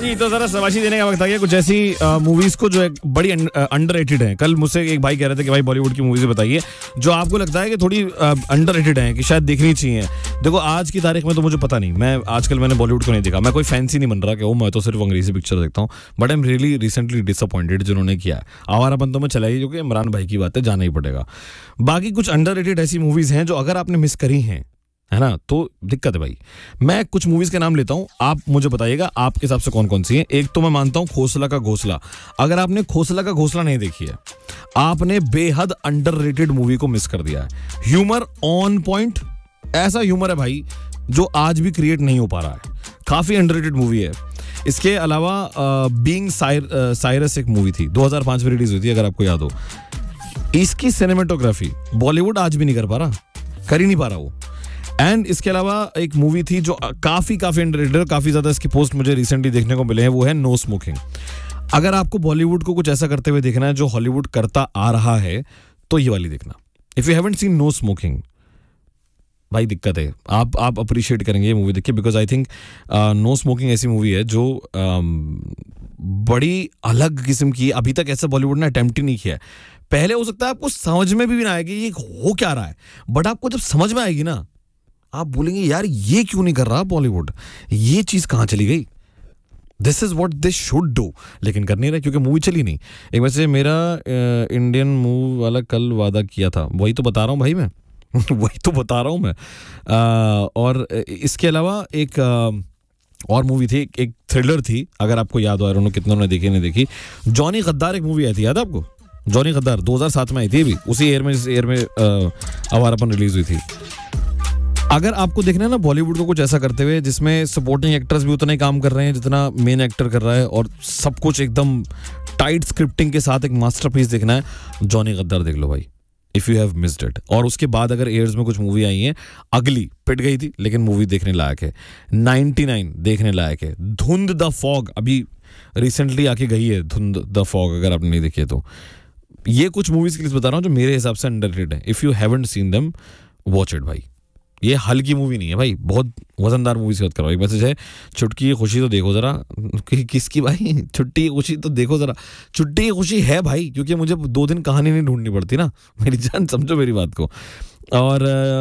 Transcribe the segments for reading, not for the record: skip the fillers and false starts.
जी, तो जरा शाबाशी देने का वक्त आ गया कुछ ऐसी मूवीज को जो बड़ी अंडररेटेड है। कल मुझसे एक भाई कह रहे थे कि भाई बॉलीवुड की मूवीज बताइए जो आपको लगता है कि थोड़ी अंडररेटेड है, कि शायद देखनी चाहिए। देखो आज की तारीख में तो मुझे पता नहीं, मैंने बॉलीवुड को नहीं देखा। मैं कोई फैंसी नहीं बन रहा कि मैं तो सिर्फ अंग्रेजी पिक्चर देखता हूँ, but I am really recently disappointed जिन्होंने किया। आवारा बंदों में चलाई, क्योंकि इमरान भाई की बात है, जाना ही पड़ेगा। बाकी कुछ अंडररेटेड ऐसी मूवीज हैं जो अगर आपने मिस करी हैं, है ना, तो दिक्कत है भाई। मैं कुछ मूवीज के नाम लेता हूं, आप मुझे बताइएगा आपके हिसाब से कौन कौन सी हैं। एक तो मैं मानता हूं खोसला का घोंसला। अगर आपने खोसला का घोंसला नहीं देखी है, आपने बेहद अंडररेटेड मूवी को मिस कर दिया है। ह्यूमर ऑन पॉइंट, ऐसा ह्यूमर है भाई जो आज भी क्रिएट नहीं हो पा रहा है। काफी अंडररेटेड मूवी है। इसके अलावा बीइंग साइरस एक मूवी थी, 2005 में रिलीज हुई थी, अगर आपको याद हो। इसकी सिनेमेटोग्राफी बॉलीवुड आज भी नहीं कर पा रहा, कर ही नहीं पा रहा वो। एंड इसके अलावा एक मूवी थी जो काफी अंडररेटेड, काफी ज्यादा इसकी पोस्ट मुझे रिसेंटली देखने को मिले हैं, वो है नो स्मोकिंग। अगर आपको बॉलीवुड को कुछ ऐसा करते हुए देखना है जो हॉलीवुड करता आ रहा है, तो ये वाली देखना। If you haven't seen no smoking, भाई दिक्कत है। आप अप्रिशिएट करेंगे ये मूवी देखिए, because I think no smoking ऐसी मूवी है जो बड़ी अलग किस्म की, अभी तक ऐसा बॉलीवुड ने अटेम्प्ट ही नहीं किया है। पहले हो सकता है आपको समझ में भी ना आएगी ये हो क्या रहा है, बट आपको जब समझ में आएगी ना, आप बोलेंगे यार ये क्यों नहीं कर रहा बॉलीवुड, ये चीज कहां चली गई, this is what this should do, लेकिन कर नहीं रहा क्योंकि मूवी चली नहीं। एक वैसे मेरा इंडियन मूव वाला कल वादा किया था, वही तो बता रहा हूँ भाई मैं वही तो बता रहा हूँ मैं। और इसके अलावा एक और मूवी थी, एक थ्रिलर थी, अगर आपको याद हो, उन्होंने कितनों ने देखी नहीं देखी, जॉनी गद्दार एक मूवी आई थी, याद है आपको? जॉनी गद्दार 2007 में आई थी, भी उसी ईयर में आवारापन रिलीज हुई थी। अगर आपको देखना है ना बॉलीवुड को कुछ ऐसा करते हुए जिसमें सपोर्टिंग एक्टर्स भी उतना ही काम कर रहे हैं जितना मेन एक्टर कर रहा है, और सब कुछ एकदम टाइट स्क्रिप्टिंग के साथ एक मास्टरपीस देखना है, जॉनी गद्दार देख लो भाई, if you have missed it. और उसके बाद अगर एयर्स में कुछ मूवी आई हैं, अगली पिट गई थी लेकिन मूवी देखने लायक है, 99 देखने लायक है, धुंध द फॉग अभी रिसेंटली आके गई है, धुंध द फॉग, अगर आपने नहीं देखी है तो। ये कुछ मूवीज की लिस्ट बता रहा हूँ जो मेरे हिसाब से अंडररेटेड है। If you haven't seen them, watch it भाई। ये हल्की मूवी नहीं है भाई, बहुत वजनदार मूवी से बात करो। एक मैसेज है, छुटकी की खुशी तो देखो जरा। किसकी भाई? छुट्टी की खुशी तो देखो जरा। छुट्टी की खुशी है भाई, क्योंकि मुझे 2 दिन कहानी नहीं ढूंढनी पड़ती ना, मेरी जान, समझो मेरी बात को। और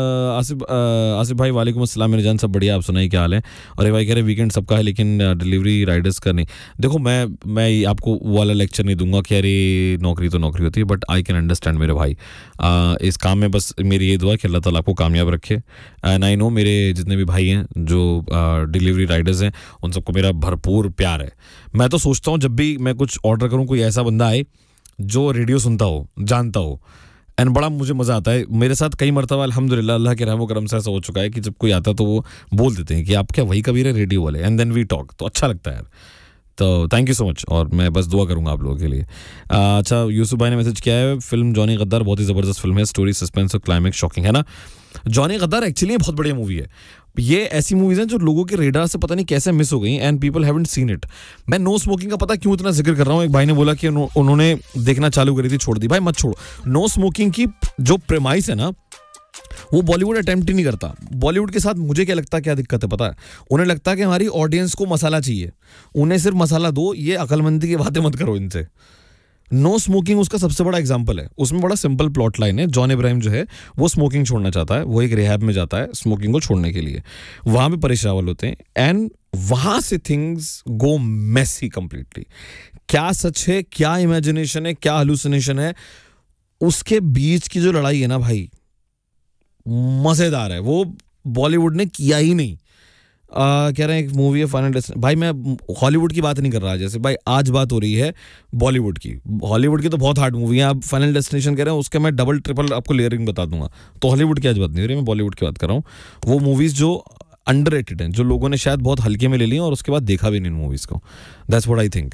आसिफ भाई वालेकुम अस्सलाम मेरी जान, सब बढ़िया, आप सुनाइए क्या हाल है? और एक भाई कह रहे वीकेंड सबका है लेकिन डिलीवरी राइडर्स का नहीं। देखो मैं आपको वो वाला लेक्चर नहीं दूंगा कि अरे नौकरी तो नौकरी होती है, बट आई कैन अंडरस्टैंड मेरे भाई। इस काम में बस मेरी ये दुआ है कि अल्लाह ताला आपको कामयाब रखे। एंड आई नो मेरे जितने भी भाई हैं जो डिलीवरी राइडर्स हैं, उन सबको मेरा भरपूर प्यार है। मैं तो सोचता हूँ जब भी मैं कुछ ऑर्डर करूँ, कोई ऐसा बंदा आए जो रेडियो सुनता हो, जानता हो, एंड बड़ा मुझे मज़ा आता है। मेरे साथ कई मरतबा अल्हम्दुलिल्लाह अल्लाह के रहम व करम से ऐसा हो चुका है कि जब कोई आता तो वो बोल देते हैं कि आप क्या वही कबीर है रेडियो वाले, एंड देन वी टॉक, तो अच्छा लगता है यार। तो थैंक यू सो मच, और मैं बस दुआ करूंगा आप लोगों के लिए। अच्छा, यूसुफ भाई ने मैसेज किया है, फिल्म जॉनी गद्दार बहुत ही ज़बरदस्त फिल्म है, स्टोरी, सस्पेंस और क्लाइमेक्स शॉकिंग है ना। जॉनी गद्दार एक्चुअली बहुत बढ़िया मूवी है। ये ऐसी मूवीज हैं जो लोगों के रेडार से पता नहीं कैसे मिस हो गई, and people haven't seen it. मैं नो स्मोकिंग का पता क्यों इतना जिक्र कर रहा हूँ, एक भाई ने बोला कि उन्होंने देखना चालू करी थी, छोड़ दी। भाई मत छोड़ो। नो स्मोकिंग की जो प्रेमाइस है ना, वो बॉलीवुड अटेम्प्ट ही नहीं करता। बॉलीवुड के साथ मुझे क्या लगता है, क्या दिक्कत है पता है? उन्हें लगता है कि हमारी ऑडियंस को मसाला चाहिए, उन्हें सिर्फ मसाला दो, ये अक्लमंदी की बातें मत करो इनसे। नो स्मोकिंग उसका सबसे बड़ा एग्जांपल है। उसमें बड़ा सिंपल प्लॉट लाइन है। जॉन इब्राहिम जो है वो स्मोकिंग छोड़ना चाहता है, वो एक रिहैब में जाता है स्मोकिंग को छोड़ने के लिए, वहां पे परेश रावल होते हैं, एंड वहां से थिंग्स गो मेसी कंप्लीटली। क्या सच है, क्या इमेजिनेशन है, क्या हेलुसिनेशन है, उसके बीच की जो लड़ाई है ना भाई, मजेदार है। वो बॉलीवुड ने किया ही नहीं। कह रहे हैं एक मूवी है फाइनल डेस्टिनेशन। भाई मैं हॉलीवुड की बात नहीं कर रहा, जैसे भाई आज बात हो रही है बॉलीवुड की। हॉलीवुड की तो बहुत हार्ड मूवी है, आप फाइनल डेस्टिनेशन कह रहे हैं, उसका मैं डबल ट्रिपल आपको लेयरिंग बता दूंगा। तो हॉलीवुड की आज बात नहीं हो रही, मैं बॉलीवुड की बात कर रहा हूँ। वो मूवीज जो अंडररेटेड हैं, जो लोगों ने शायद बहुत हल्के में ले ली और उसके बाद देखा भी नहीं मूवीज को, that's what I think.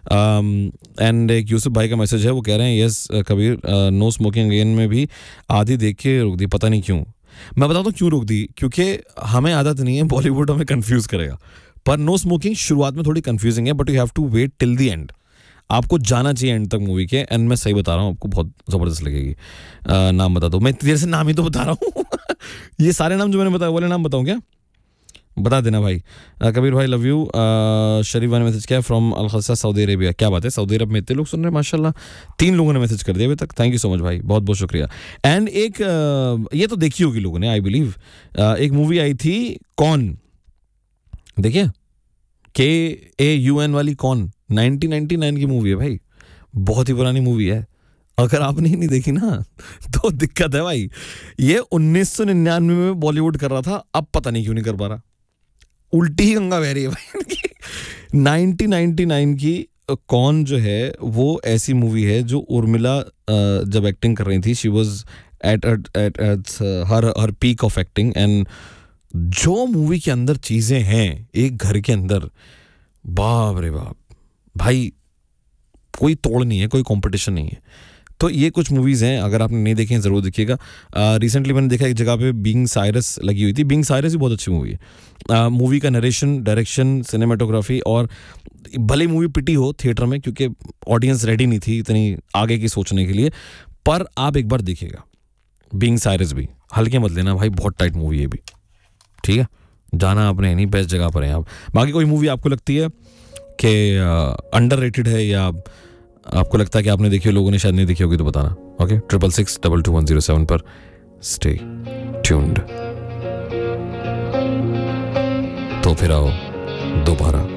And एक यूसुफ भाई का मैसेज है, वो कह रहे हैं yes Kabir, no smoking again में भी आधी देख के रोक दी, पता नहीं क्यों। मैं बताता हूँ क्यों रोक दी, क्योंकि हमें आदत नहीं है, बॉलीवुड हमें कंफ्यूज करेगा। पर नो स्मोकिंग शुरुआत में थोड़ी कंफ्यूजिंग है, but you have to wait till the end. आपको जाना चाहिए एंड तक मूवी के, एंड मैं सही बता रहा हूँ, आपको बहुत जबरदस्त लगेगी। नाम बता दो, मैं तेरे से नाम ही तो बता रहा हूँ ये सारे नाम जो मैंने बताया वाले नाम बताऊँ क्या? बता देना भाई। कबीर भाई लव यू। शरीफ भाई ने मैसेज किया फ्रॉम अल-खसा सऊदी अरेबिया। क्या बात है, सऊदी अरब में इतने लोग सुन रहे हैं माशाल्लाह। 3 लोगों ने मैसेज कर दिया अभी तक, थैंक यू सो मच भाई, बहुत बहुत शुक्रिया। एंड एक ये तो देखी होगी लोगों ने आई बिलीव, एक मूवी आई थी कौन, देखिए KAUN वाली कौन, 1999 की मूवी है भाई, बहुत ही पुरानी मूवी है। अगर आपने ही नहीं देखी ना तो दिक्कत है भाई। ये 1999 में बॉलीवुड कर रहा था, अब पता नहीं क्यों नहीं कर पा रहा, उल्टी ही गंगा बह रही है भाई। 1999 की कौन जो है वो ऐसी मूवी है जो उर्मिला जब एक्टिंग कर रही थी, she was at her peak of acting, and जो मूवी के अंदर चीजें हैं एक घर के अंदर, बाप रे बाप भाई, कोई तोड़ नहीं है, कोई कंपटीशन नहीं है। तो ये कुछ मूवीज़ हैं, अगर आपने नहीं देखे हैं ज़रूर देखिएगा। रिसेंटली मैंने देखा एक जगह पे बीइंग साइरस लगी हुई थी। बीइंग साइरस भी बहुत अच्छी मूवी है। मूवी का नरेशन, डायरेक्शन, सिनेमाटोग्राफी, और भले मूवी पिटी हो थिएटर में क्योंकि ऑडियंस रेडी नहीं थी इतनी आगे की सोचने के लिए, पर आप एक बार देखिएगा बीइंग साइरस भी, हल्के मत लेना भाई, बहुत टाइट मूवी है भी, ठीक है। जाना आपने नहीं, बेस्ट जगह पर हैं आप। बाकी कोई मूवी आपको लगती है कि अंडररेटेड है या आपको लगता है कि आपने देखी हो, लोगों ने शायद नहीं देखी होगी, तो बताना। ओके, 666-22107 पर स्टे ट्यून्ड। तो फिर आओ दोबारा।